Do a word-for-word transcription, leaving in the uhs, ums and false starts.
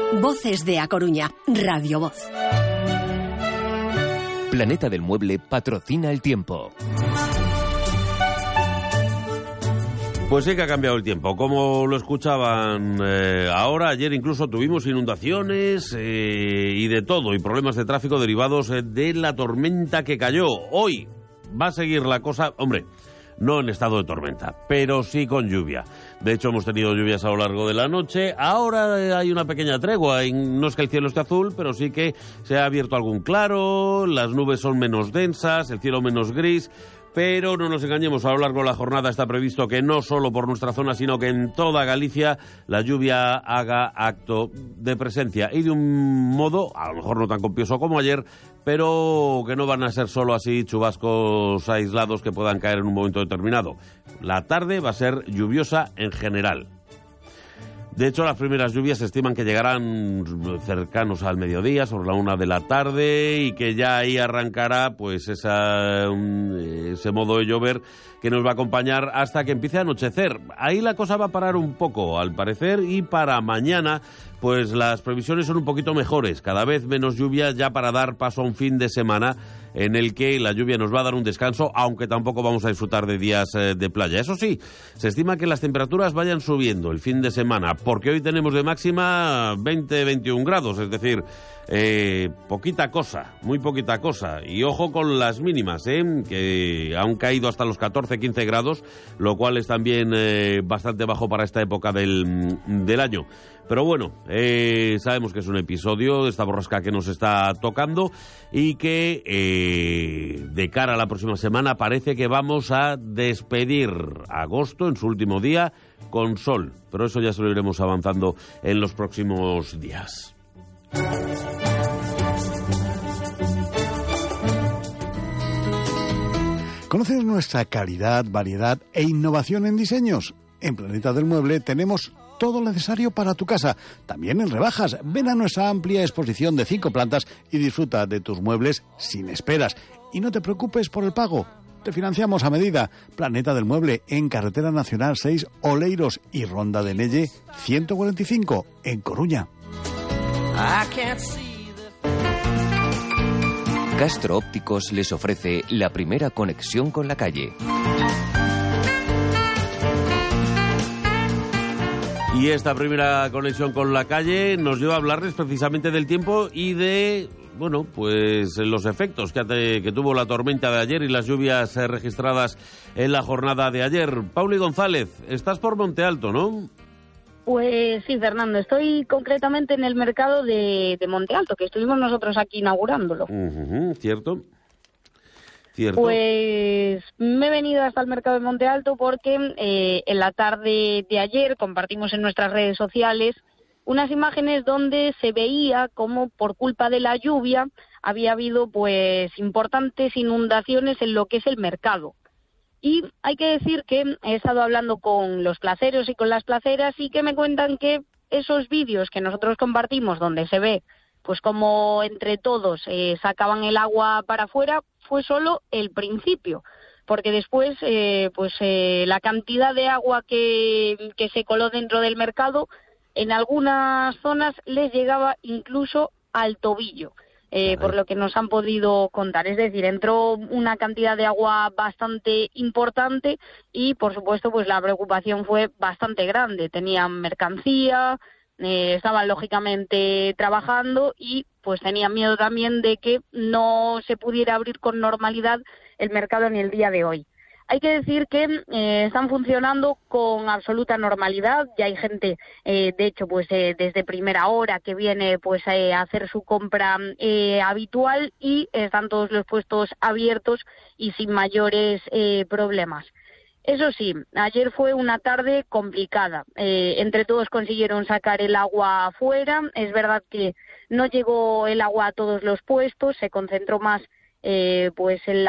Voces de A Coruña, Radio Voz. Planeta del Mueble patrocina el tiempo. Pues sí que ha cambiado el tiempo, como lo escuchaban eh, ahora. Ayer incluso tuvimos inundaciones eh, y de todo, y problemas de tráfico derivados eh, de la tormenta que cayó. Hoy va a seguir la cosa, hombre, no en estado de tormenta, pero sí con lluvia. De hecho, hemos tenido lluvias a lo largo de la noche. Ahora eh, hay una pequeña tregua. No es que el cielo esté azul, pero sí que se ha abierto algún claro, las nubes son menos densas, el cielo menos gris. Pero no nos engañemos, a lo largo de la jornada está previsto que no solo por nuestra zona, sino que en toda Galicia la lluvia haga acto de presencia. Y de un modo, a lo mejor no tan copioso como ayer, pero que no van a ser solo así chubascos aislados que puedan caer en un momento determinado. La tarde va a ser lluviosa en general. De hecho, las primeras lluvias se estiman que llegarán cercanos al mediodía, sobre la una de la tarde, y que ya ahí arrancará pues esa, um, ese modo de llover que nos va a acompañar hasta que empiece a anochecer. Ahí la cosa va a parar un poco, al parecer, y para mañana pues las previsiones son un poquito mejores. Cada vez menos lluvia ya para dar paso a un fin de semana en el que la lluvia nos va a dar un descanso, aunque tampoco vamos a disfrutar de días eh, de playa. Eso sí, se estima que las temperaturas vayan subiendo el fin de semana, porque hoy tenemos de máxima veinte a veintiún grados, es decir, eh, poquita cosa, muy poquita cosa. Y ojo con las mínimas, eh, que han caído hasta los catorce a quince grados, lo cual es también eh, bastante bajo para esta época del, del año. Pero bueno, eh, sabemos que es un episodio de esta borrasca que nos está tocando y que eh, de cara a la próxima semana parece que vamos a despedir agosto en su último día con sol. Pero eso ya se lo iremos avanzando en los próximos días. ¿Conoces nuestra calidad, variedad e innovación en diseños? En Planeta del Mueble tenemos todo lo necesario para tu casa, también en rebajas. Ven a nuestra amplia exposición de cinco plantas y disfruta de tus muebles sin esperas. Y no te preocupes por el pago, te financiamos a medida. Planeta del Mueble, en Carretera Nacional seis, Oleiros, y Ronda de Nelle ciento cuarenta y cinco, en Coruña. Castro Ópticos les ofrece la primera conexión con la calle. Y esta primera conexión con la calle nos lleva a hablarles precisamente del tiempo y de, bueno, pues los efectos que, hace, que tuvo la tormenta de ayer y las lluvias eh, registradas en la jornada de ayer. Pauli González, estás por Monte Alto, ¿no? Pues sí, Fernando, estoy concretamente en el mercado de, de Monte Alto, que estuvimos nosotros aquí inaugurándolo. Uh-huh, ¿cierto? ¿Cierto? Pues me he venido hasta el mercado de Monte Alto porque eh, en la tarde de ayer compartimos en nuestras redes sociales unas imágenes donde se veía cómo por culpa de la lluvia había habido pues importantes inundaciones en lo que es el mercado. Y hay que decir que he estado hablando con los placeros y con las placeras y que me cuentan que esos vídeos que nosotros compartimos donde se ve pues como entre todos eh, sacaban el agua para afuera fue solo el principio, porque después eh, pues eh, la cantidad de agua que, que se coló dentro del mercado en algunas zonas les llegaba incluso al tobillo. Eh, por lo que nos han podido contar. Es decir, entró una cantidad de agua bastante importante y, por supuesto, pues la preocupación fue bastante grande. Tenían mercancía, eh, estaban lógicamente trabajando y pues tenían miedo también de que no se pudiera abrir con normalidad el mercado en el día de hoy. Hay que decir que eh, están funcionando con absoluta normalidad. Ya hay gente, eh, de hecho, pues eh, desde primera hora que viene pues eh, a hacer su compra eh, habitual y están todos los puestos abiertos y sin mayores eh, problemas. Eso sí, ayer fue una tarde complicada. Eh, entre todos consiguieron sacar el agua afuera. Es verdad que no llegó el agua a todos los puestos, se concentró más eh, pues en la